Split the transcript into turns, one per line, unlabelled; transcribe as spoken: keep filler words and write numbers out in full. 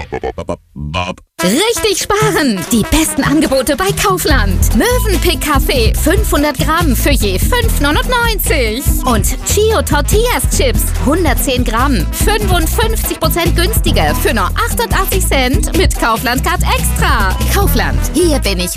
Richtig sparen! Die besten Angebote bei Kaufland. Mövenpick Kaffee fünfhundert Gramm für je fünf neunundneunzig. Und Chio Tortillas Chips hundertzehn Gramm, fünfundfünfzig Prozent günstiger für nur achtundachtzig Cent mit Kaufland Card Extra. Kaufland, hier bin ich